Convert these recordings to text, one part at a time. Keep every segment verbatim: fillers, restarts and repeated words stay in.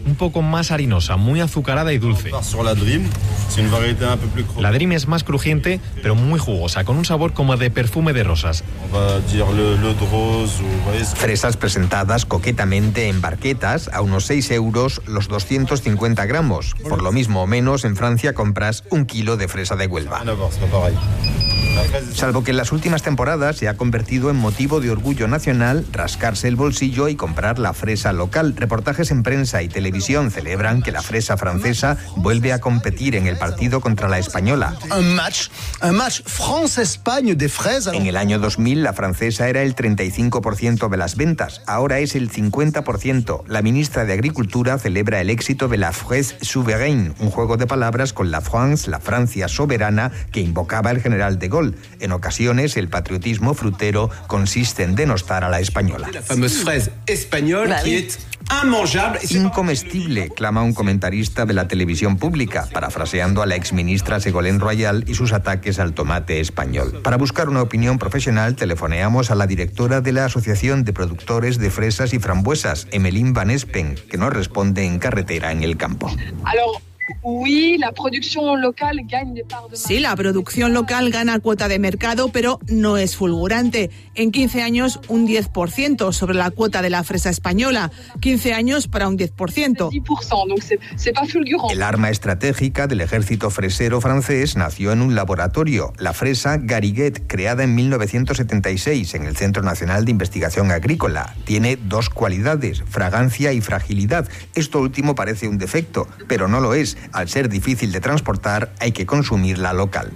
un poco más harinosa, muy azucarada y dulce. La Dream es más crujiente, pero muy jugosa, con un sabor como de perfume de rosas. Fresas presentadas coquetamente en barquetas a unos seis euros los doscientos cincuenta gramos. Por lo mismo o menos, en Francia compras un kilo de fresa de Huelva. Salvo que en las últimas temporadas se ha convertido en motivo de orgullo nacional rascarse el bolsillo y comprar la fresa local. Reportajes en prensa y televisión celebran que la fresa francesa vuelve a competir en el partido contra la española. Un match, un match France-Espagne de fresa. En el año dos mil la francesa era el treinta y cinco por ciento de las ventas, ahora es el cincuenta por ciento. La ministra de Agricultura celebra el éxito de la fraise souveraine, un juego de palabras con la France, la Francia soberana, que invocaba el general de Gaulle. En ocasiones, el patriotismo frutero consiste en denostar a la española. La famosa fresa española que es inmangeable. Incomestible, clama un comentarista de la televisión pública, parafraseando a la exministra Ségolène Royal y sus ataques al tomate español. Para buscar una opinión profesional, telefoneamos a la directora de la Asociación de Productores de Fresas y Frambuesas, Emeline Van Espen, que nos responde en Carretera en el Campo. Sí, la producción local gana de part de... Sí, la producción local gana cuota de mercado, pero no es fulgurante. En quince años, un diez por ciento sobre la cuota de la fresa española. quince años para un diez por ciento. El arma estratégica del ejército fresero francés nació en un laboratorio, la fresa Gariguet, creada en mil novecientos setenta y seis en el Centro Nacional de Investigación Agrícola. Tiene dos cualidades, fragancia y fragilidad. Esto último parece un defecto, pero no lo es. Al ser difícil de transportar, hay que consumirla local.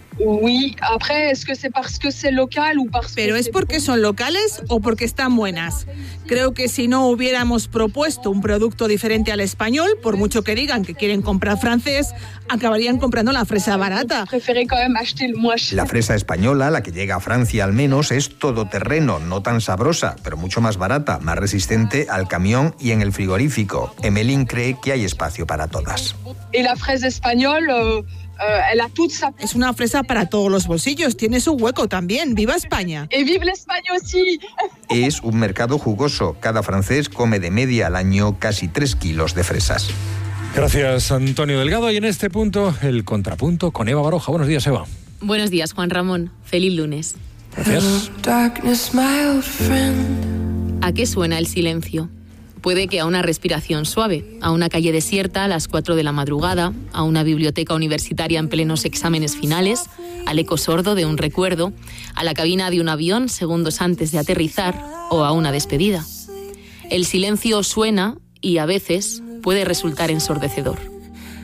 Pero ¿es porque son locales o porque están buenas? Creo que si no hubiéramos propuesto un producto diferente al español, por mucho que digan que quieren comprar francés, acabarían comprando la fresa barata. La fresa española, la que llega a Francia al menos, es todoterreno, no tan sabrosa, pero mucho más barata, más resistente al camión y en el frigorífico. Emeline cree que hay espacio para todas. Y la fresa española... Es una fresa para todos los bolsillos, tiene su hueco también. ¡Viva España! ¡Y vive España sí! Es un mercado jugoso. Cada francés come de media al año casi tres kilos de fresas. Gracias, Antonio Delgado. Y en este punto, el contrapunto con Eva Baroja. Buenos días, Eva. Buenos días, Juan Ramón. Feliz lunes. Gracias. ¿A qué suena el silencio? Puede que a una respiración suave, a una calle desierta a las cuatro de la madrugada, a una biblioteca universitaria en plenos exámenes finales, al eco sordo de un recuerdo, a la cabina de un avión segundos antes de aterrizar o a una despedida. El silencio suena y a veces puede resultar ensordecedor.